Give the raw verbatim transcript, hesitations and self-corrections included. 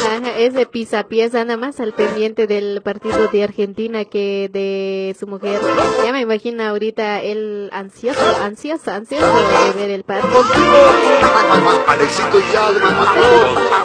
Ajá, ese pisapiés nada más al pendiente del partido de Argentina que de su mujer. Ya me imagino ahorita él ansioso, ansioso, ansioso de ver el partido. Alexito ya,